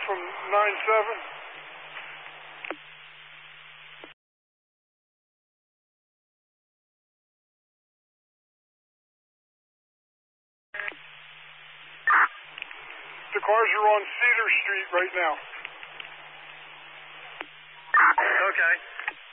from 9-7. The cars are on Cedar Street right now. Okay.